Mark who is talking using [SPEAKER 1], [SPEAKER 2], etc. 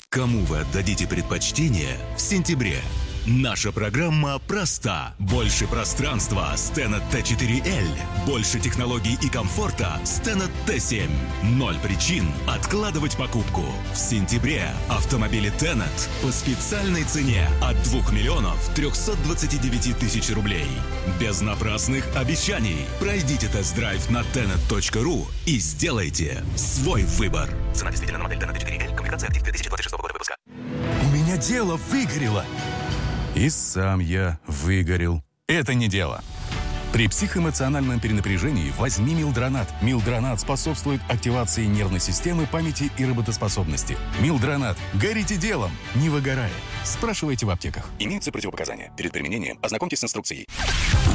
[SPEAKER 1] Кому вы отдадите предпочтение в сентябре? Наша программа проста. Больше пространства с Tenet T4L. Больше технологий и комфорта с Tenet T7. 0 причин откладывать покупку. В сентябре автомобили Tenet по специальной цене от 2 миллионов 329 тысяч рублей. Без напрасных обещаний. Пройдите тест-драйв на tenet.ru и сделайте свой выбор.
[SPEAKER 2] Цена действительно на модель Tenet T4L. Комплектация актив 2026 года выпуска.
[SPEAKER 3] У меня дело выгорело. И сам я выгорел. Это не дело. При психоэмоциональном перенапряжении возьми Милдронат. Милдронат способствует активации нервной системы, памяти и работоспособности. Милдронат. Горите делом, не выгорая. Спрашивайте в аптеках. Имеются противопоказания. Перед применением ознакомьтесь с инструкцией.